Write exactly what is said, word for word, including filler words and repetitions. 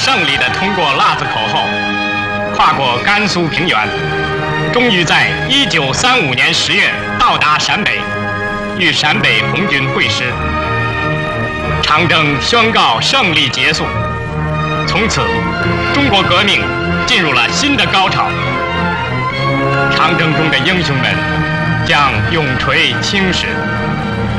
胜利地通过腊子口后，跨过甘肃平原，终于在一九三五年十月到达陕北，与陕北红军会师。长征宣告胜利结束，从此，中国革命进入了新的高潮。长征中的英雄们将永垂青史。